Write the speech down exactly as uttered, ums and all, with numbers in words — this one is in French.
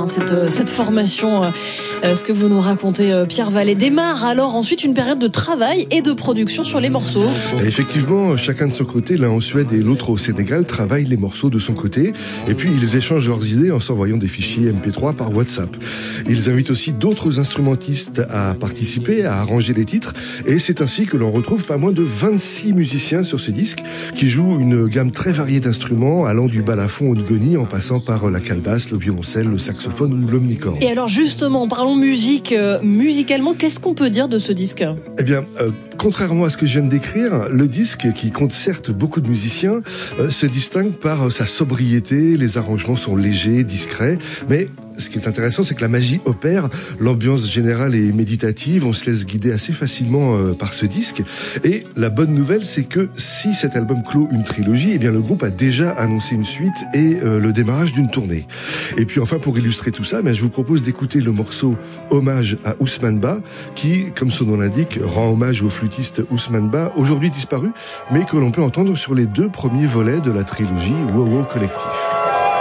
cette, cette formation, euh, ce que vous nous racontez, euh, Pierre Vallet. Démarre alors ensuite une période de travail et de production sur les morceaux. Et effectivement, chacun de son côté, l'un en Suède et l'autre au Sénégal, travaillent les morceaux de son côté. Et puis, ils échangent leurs idées en s'envoyant des fichiers M P trois par WhatsApp. Ils invitent aussi d'autres instrumentistes à participer, à arranger les titres. Et c'est ainsi que l'on retrouve pas moins de vingt-six musiciens sur ce disque qui jouent une gamme très variée d'instruments, allant du balafon au ngoni en passant par la calebasse, le violoncelle, le saxophone ou l'omnichord. Et alors justement, parlons musique. Euh, musicalement, qu'est-ce qu'on peut dire de ce disque ? Eh bien, euh, contrairement à ce que je viens de décrire, le disque, qui compte certes beaucoup de musiciens, euh, se distingue par sa sobriété. Les arrangements sont légers, discrets, mais ce qui est intéressant, c'est que la magie opère, l'ambiance générale est méditative, on se laisse guider assez facilement euh, par ce disque. Et la bonne nouvelle, c'est que si cet album clôt une trilogie, eh bien le groupe a déjà annoncé une suite et euh, le démarrage d'une tournée. Et puis enfin, pour illustrer tout ça, ben, je vous propose d'écouter le morceau Hommage à Ousmane Ba, qui, comme son nom l'indique, rend hommage au flûtiste Ousmane Ba, aujourd'hui disparu, mais que l'on peut entendre sur les deux premiers volets de la trilogie Wow Wow Collectif.